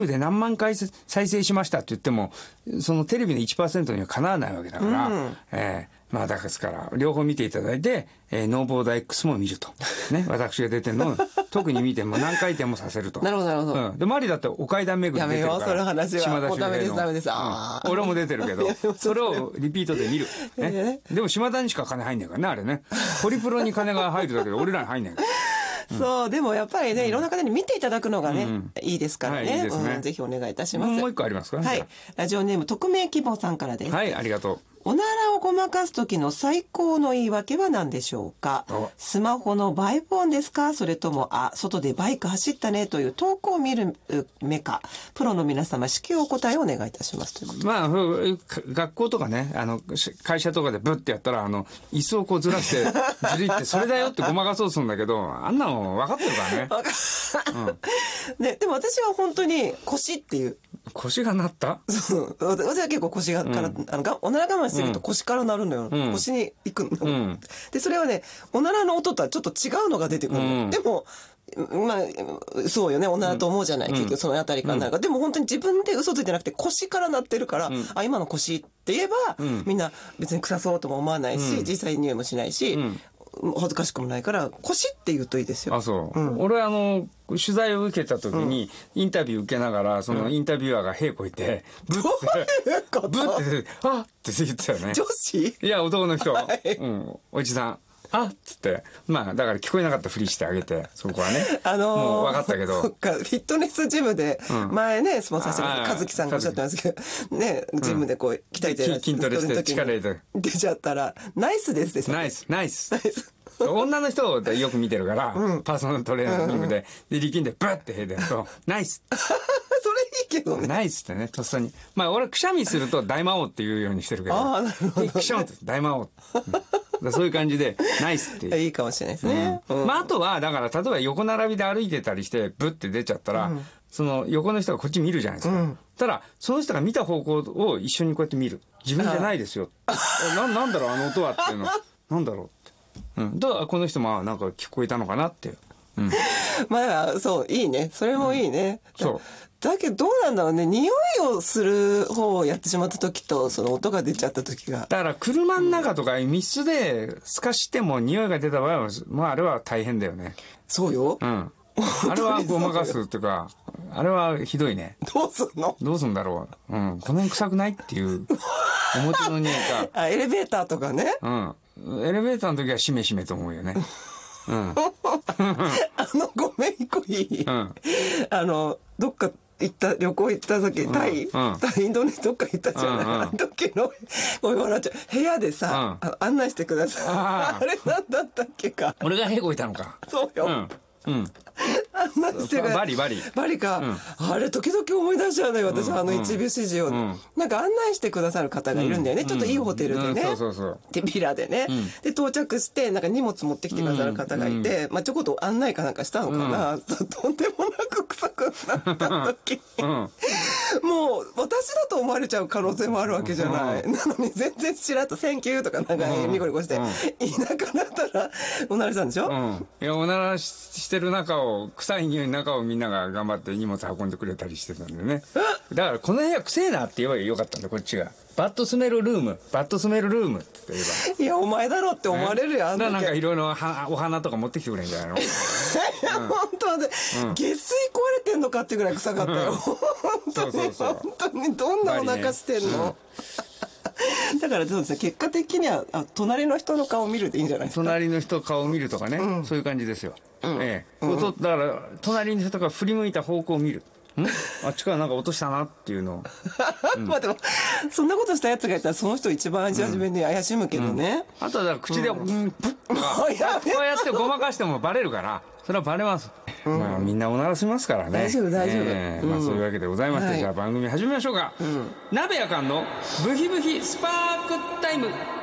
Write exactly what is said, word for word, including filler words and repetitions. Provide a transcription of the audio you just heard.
で何万回再生しましたって言っても、そのテレビの いちパーセント にはかなわないわけだから、うん、えー、まあだから両方見ていただいて、えー、ノーボーダー X も見るとね、私が出てるのを特に見ても何回転もさせると。 なるほどなるほど。 うん、でマリだってお階段巡り出てるから。 やめようその話は。 島田秀平のもうダメですダメです。あ、 うん、俺も出てるけどそれをリピートで見る、ね、でも島田にしか金入んないからねあれね。ホリプロに金が入るだけで俺らに入んないから。 そう、でもやっぱりね、いろんな方に見ていただくのがね、うん、いいですからね。はい、いいですね、うん。ぜひお願いいたします。 もう一個ありますか？ はい。ラジオネーム、匿名希望さんからです。 はい、ありがとう。 おならをごまかす時の最高の言い訳は何でしょうか？スマホのバイブ音ですか？それとも、あ、外でバイク走ったねという遠くを見る目か？プロの皆様、至急お答えをお願いいたしますということ。 まあ、学校とかね、あの、会社とかでブッてやったら、あの、椅子をこうずらして、ずりって、それだよってごまかそうとするんだけど、あんなの分かってるからね。 うん、ね、でも私は本当に腰っていう。 腰が鳴った？ そう。私は結構腰が、から、うん、あの、おなら我慢してると腰から鳴るのよ。うん、腰に行くの、うん。で、それはね、おならの音とはちょっと違うのが出てくるの。うん、でも、まあ、そうよね、おならと思うじゃない。うん、結局そのあたりからなるから。うん、でも本当に自分で嘘ついてなくて腰から鳴ってるから、うん、あ、今の腰って言えば、うん、みんな別に臭そうとも思わないし、うん、実際に匂いもしないし、うん恥ずかしくもないから腰って言うといいですよ。 あ、そう、うん、俺あの取材を受けた時に、うん、インタビュー受けながらそのインタビュアーが屁こいて、うん、ブッてブッてあって言ってたよね。 女子？ いや男の人、はい、うん、おじさんあっつって、まあだから聞こえなかったふりしてあげて、そこはね、あのー、もう分かったけど、 そっか、フィットネスジムで前ね、スポンサーして和樹さんがおっしゃってますけどね、ジムでこう鍛えてる、 うん、筋トレして力入れて出ちゃったらナイスですです。 ナイスナイスナイス女の人をよく見てるから、うん、パーソナルトレーニングで、で力んでブッてへでるとナイスそれいいけどね。 ナイスってね、とっさに。まあ俺くしゃみすると大魔王っていうようにしてるけど、 あ、なるほど、ね、 くしゃみって大魔王、うん、そういう感じでナイスっていういいかもしれないですね。 うんうん、まああとはだから例えば横並びで歩いてたりしてブッて出ちゃったら、うん、その横の人がこっち見るじゃないですか。うん、ただその人が見た方向を一緒にこうやって見る。自分じゃないですよ。な, なんだろうあの音はっていうの。なんだろうって。うん。だからこの人もなんか聞こえたのかなっていう。うん、 まあそういいね。それもいいね。 うん、そう。 だけどどうなんだろうね。匂いをする方をやってしまった時とその音が出ちゃった時が。 だから車の中とか密室で透かしても匂いが出た場合は、まああれは大変だよね。 そうよ。 うん。あれはごまかすっていうか、あれはひどいね。 どうすんの？ どうすんだろう。うん。この辺臭くないっていう表の匂いが。 あ、エレベーターとかね。 うん。エレベーターの時はしめしめと思うよね。うん。あのごめん一個いい。うん。あのどっか行った旅行行った時、タイ、うん、タイインドネシアどっか行ったじゃない。うんうん、あの時のごめん笑っちゃう部屋でさ、うん、案内してください。あ, あれなんだったっけか。 俺がへこいたのか。 そうよ。 うんうん、 バリバリバリか、うん、あれ時々思い出しちゃうのよ私、うん、あの一部始終を、うん、なんか案内してくださる方がいるんだよね、うん、ちょっといいホテルでね、 うん、そうそうそうでビラでね、うん、で到着してなんか荷物持ってきてくださる方がいて、うん、まあちょこっと案内かなんかしたのかな、うん、とんでもなく臭くなった時、うん、もう私だと思われちゃう可能性もあるわけじゃない、うん、なのに全然しらっとセンキューとかなんかニコニコして、うん、田舎だったらおならしたんでしょ、うん、 いやおならしてる中を臭い匂いの中をみんなが頑張って荷物運んでくれたりしてたんでね。だからこの部屋臭えなって言えばよかったんだこっちが。バッドスメルルームバッドスメルルームって言えば。 いやお前だろって思われるやん。 だからなんかいろいろお花とか持ってきてくれんじゃないの。いや、うん、本当で、うん、下水壊れてんのかってぐらい臭かったよ。本当にそうそうそう本当にどんなお腹してんの。だからそうですね、結果的にはあ隣の人の顔を見るでいいんじゃないですか。 隣の人の顔を見るとかね、うん、そういう感じですよ、うんええうん、だから隣の人が振り向いた方向を見る。んあっちからなんか落としたなっていうのを、 うん、まあでもそんなことしたやつがいたらその人一番味始めに怪しむけどね、 うんうん、あとはだから口で、うんうん、プッとかこうやってごまかしてもバレるからそれはバレます、うんまあ、みんなおならしますからね。 大丈夫大丈夫、 えーまあ、そういうわけでございまして、はい、じゃあ番組始めましょうか、うん、鍋やかんのブヒブヒスパークタイム。